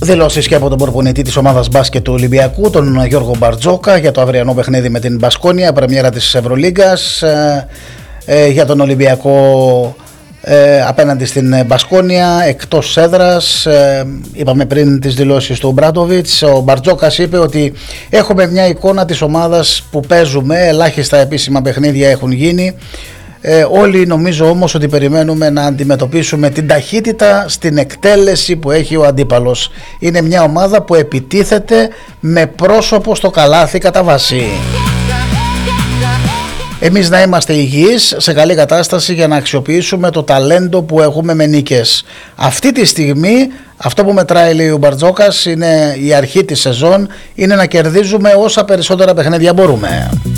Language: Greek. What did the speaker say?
Δηλώσεις και από τον προπονητή της ομάδας μπάσκετ του Ολυμπιακού, τον Γιώργο Μπαρτζόκα, για το αυριανό παιχνίδι με την Μπασκόνια, πρεμιέρα της Ευρωλίγκας, για τον Ολυμπιακό απέναντι στην Μπασκόνια εκτός έδρας. Είπαμε πριν τις δηλώσεις του Μπράντοβιτς. Ο Μπαρτζόκας είπε ότι έχουμε μια εικόνα της ομάδας που παίζουμε, ελάχιστα επίσημα παιχνίδια έχουν γίνει. Όλοι νομίζω όμως ότι περιμένουμε να αντιμετωπίσουμε την ταχύτητα στην εκτέλεση που έχει ο αντίπαλος. Είναι μια ομάδα που επιτίθεται με πρόσωπο στο καλάθι κατά βάση. Εμείς να είμαστε υγιείς, σε καλή κατάσταση για να αξιοποιήσουμε το ταλέντο που έχουμε με νίκες. Αυτή τη στιγμή αυτό που μετράει, λέει ο Μπαρτζόκας, είναι η αρχή της σεζόν, είναι να κερδίζουμε όσα περισσότερα παιχνίδια μπορούμε.